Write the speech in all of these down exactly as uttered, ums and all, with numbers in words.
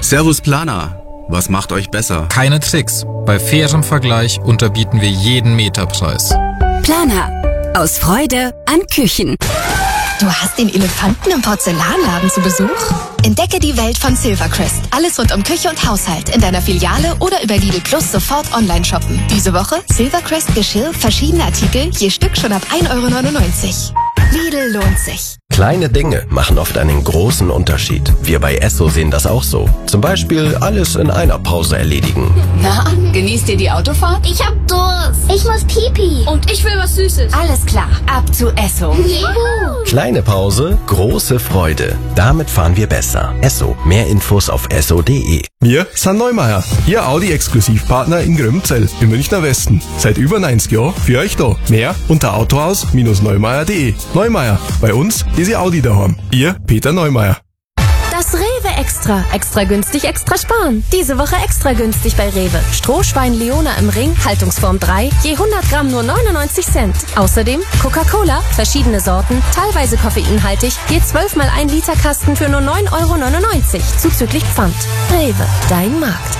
Servus Planer, was macht euch besser? Keine Tricks. Bei fairem Vergleich unterbieten wir jeden Meterpreis. Planer. Aus Freude an Küchen. Du hast den Elefanten im Porzellanladen zu Besuch? Entdecke die Welt von Silvercrest. Alles rund um Küche und Haushalt in deiner Filiale oder über Lidl Plus sofort online shoppen. Diese Woche Silvercrest Geschirr, verschiedene Artikel, je Stück schon ab ein Euro neunundneunzig. Lidl lohnt sich. Kleine Dinge machen oft einen großen Unterschied. Wir bei Esso sehen das auch so. Zum Beispiel alles in einer Pause erledigen. Na, genießt ihr die Autofahrt? Ich hab Durst. Ich muss Pipi. Und ich will was Süßes. Alles klar, ab zu Esso. Juhu. Kleine Pause, große Freude. Damit fahren wir besser. Esso. Mehr Infos auf esso punkt de. Wir sind Neumeier, Ihr Audi-Exklusivpartner in Grömzell im Münchner Westen. Seit über neunzig Jahren für euch da. Mehr unter autohaus Neumeier punkt de. Neumeier, bei uns ist Ihr Audi daheim. Ihr Peter Neumeier. Das Rewe Extra. Extra günstig, extra sparen. Diese Woche extra günstig bei Rewe. Strohschwein Leona im Ring, Haltungsform drei, je hundert Gramm nur neunundneunzig Cent. Außerdem Coca-Cola, verschiedene Sorten, teilweise koffeinhaltig, je zwölf mal ein Liter Kasten für nur neun Euro neunundneunzig, zuzüglich Pfand. Rewe, dein Markt.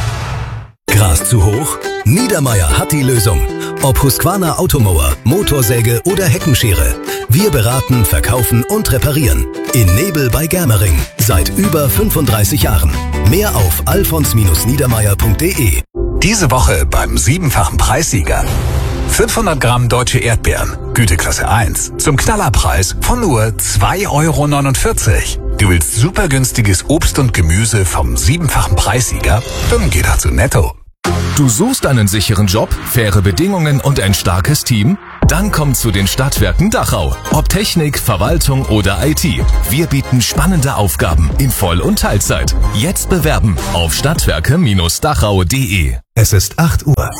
Gras zu hoch? Niedermaier hat die Lösung. Ob Husqvarna Automower, Motorsäge oder Heckenschere. Wir beraten, verkaufen und reparieren. In Nebel bei Germering. Seit über fünfunddreißig Jahren. Mehr auf alfons niedermaier punkt de. Diese Woche beim siebenfachen Preissieger. fünfhundert Gramm deutsche Erdbeeren, Güteklasse eins, zum Knallerpreis von nur zwei Euro neunundvierzig. Du willst super günstiges Obst und Gemüse vom siebenfachen Preissieger? Dann geh doch zu Netto. Du suchst einen sicheren Job, faire Bedingungen und ein starkes Team? Dann komm zu den Stadtwerken Dachau. Ob Technik, Verwaltung oder I T. Wir bieten spannende Aufgaben in Voll- und Teilzeit. Jetzt bewerben auf stadtwerke Dachau punkt de. Es ist acht Uhr.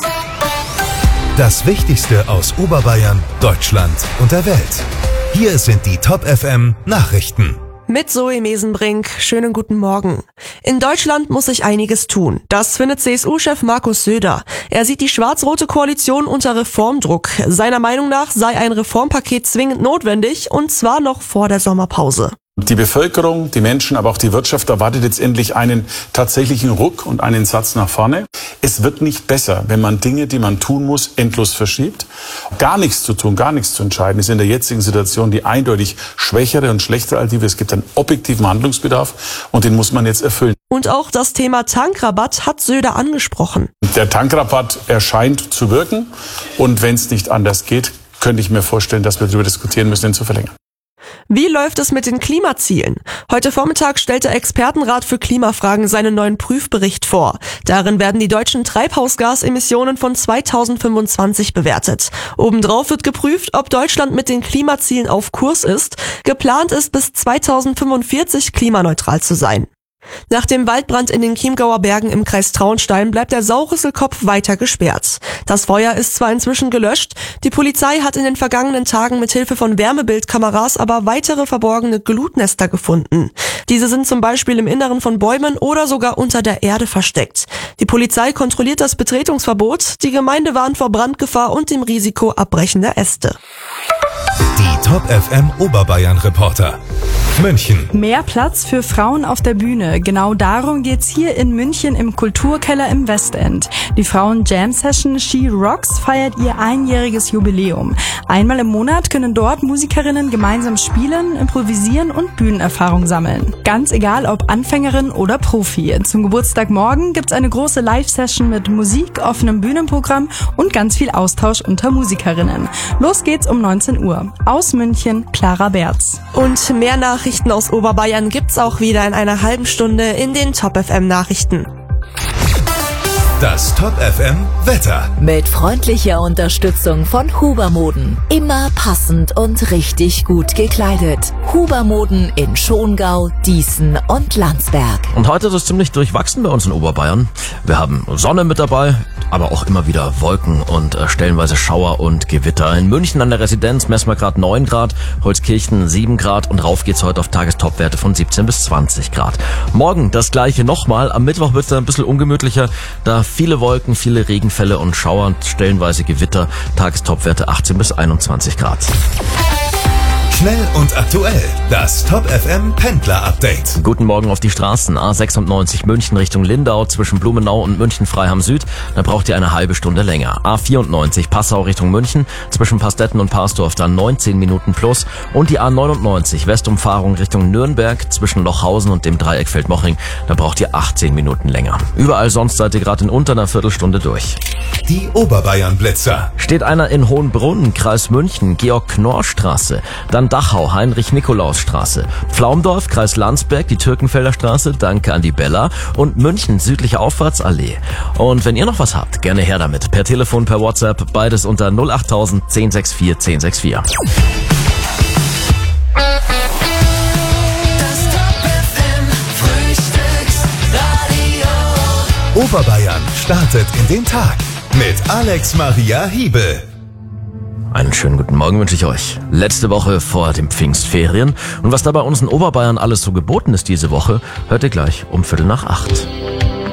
Das Wichtigste aus Oberbayern, Deutschland und der Welt. Hier sind die Top F M Nachrichten. Mit Zoe Mesenbrink, schönen guten Morgen. In Deutschland muss sich einiges tun. Das findet C S U-Chef Markus Söder. Er sieht die schwarz-rote Koalition unter Reformdruck. Seiner Meinung nach sei ein Reformpaket zwingend notwendig, und zwar noch vor der Sommerpause. Die Bevölkerung, die Menschen, aber auch die Wirtschaft erwartet jetzt endlich einen tatsächlichen Ruck und einen Satz nach vorne. Es wird nicht besser, wenn man Dinge, die man tun muss, endlos verschiebt. Gar nichts zu tun, gar nichts zu entscheiden, ist in der jetzigen Situation die eindeutig schwächere und schlechtere Alternative. Es gibt einen objektiven Handlungsbedarf und den muss man jetzt erfüllen. Und auch das Thema Tankrabatt hat Söder angesprochen. Der Tankrabatt erscheint zu wirken, und wenn es nicht anders geht, könnte ich mir vorstellen, dass wir darüber diskutieren müssen, ihn zu verlängern. Wie läuft es mit den Klimazielen? Heute Vormittag stellt der Expertenrat für Klimafragen seinen neuen Prüfbericht vor. Darin werden die deutschen Treibhausgasemissionen von zweitausendfünfundzwanzig bewertet. Obendrauf wird geprüft, ob Deutschland mit den Klimazielen auf Kurs ist. Geplant ist, bis zweitausendfünfundvierzig klimaneutral zu sein. Nach dem Waldbrand in den Chiemgauer Bergen im Kreis Traunstein bleibt der Saurisselkopf weiter gesperrt. Das Feuer ist zwar inzwischen gelöscht, die Polizei hat in den vergangenen Tagen mit Hilfe von Wärmebildkameras aber weitere verborgene Glutnester gefunden. Diese sind zum Beispiel im Inneren von Bäumen oder sogar unter der Erde versteckt. Die Polizei kontrolliert das Betretungsverbot, die Gemeinde warnt vor Brandgefahr und dem Risiko abbrechender Äste. Die Top F M Oberbayern Reporter. München. Mehr Platz für Frauen auf der Bühne. Genau darum geht's hier in München im Kulturkeller im Westend. Die Frauen-Jam-Session She Rocks feiert ihr einjähriges Jubiläum. Einmal im Monat können dort Musikerinnen gemeinsam spielen, improvisieren und Bühnenerfahrung sammeln. Ganz egal, ob Anfängerin oder Profi. Zum Geburtstag morgen gibt's eine große Live-Session mit Musik, offenem Bühnenprogramm und ganz viel Austausch unter Musikerinnen. Los geht's um neunzehn Uhr. Aus München, Clara Berz. Und mehr Nachrichten aus Oberbayern gibt's auch wieder in einer halben Stunde in den Top F M Nachrichten. Das Top F M Wetter. Mit freundlicher Unterstützung von Hubermoden. Immer passend und richtig gut gekleidet. Hubermoden in Schongau, Dießen und Landsberg. Und heute ist es ziemlich durchwachsen bei uns in Oberbayern. Wir haben Sonne mit dabei, aber auch immer wieder Wolken und äh, stellenweise Schauer und Gewitter. In München an der Residenz messen wir gerade neun Grad, Holzkirchen sieben Grad und rauf geht's heute auf Tagestopwerte von siebzehn bis zwanzig Grad. Morgen das gleiche nochmal. Am Mittwoch wird's dann ein bisschen ungemütlicher, da viele Wolken, viele Regenfälle und Schauer, stellenweise Gewitter, Tagestopwerte achtzehn bis einundzwanzig Grad. Schnell und aktuell. Das Top F M Pendler Update. Guten Morgen auf die Straßen. A sechsundneunzig München Richtung Lindau zwischen Blumenau und München-Freiham Süd. Da braucht ihr eine halbe Stunde länger. A vierundneunzig Passau Richtung München zwischen Pastetten und Parsdorf dann neunzehn Minuten plus. Und die A neunundneunzig Westumfahrung Richtung Nürnberg zwischen Lochhausen und dem Dreieck Feldmochring. Da braucht ihr achtzehn Minuten länger. Überall sonst seid ihr gerade in unter einer Viertelstunde durch. Die Oberbayern-Blitzer. Steht einer in Hohenbrunn, Kreis München, Georg-Knorr-Straße. Dann Dachau, Heinrich-Nikolaus-Straße. Pflaumdorf, Kreis Landsberg, die Türkenfelder Straße. Danke an die Bella. Und München, südliche Auffahrtsallee. Und wenn ihr noch was habt, gerne her damit. Per Telefon, per WhatsApp, beides unter null achttausend zehn sechs vier zehn sechs vier. Oberbayern startet in den Tag mit Alex Maria Hiebel. Einen schönen guten Morgen wünsche ich euch. Letzte Woche vor den Pfingstferien. Und was da bei uns in Oberbayern alles so geboten ist diese Woche, hört ihr gleich um Viertel nach acht.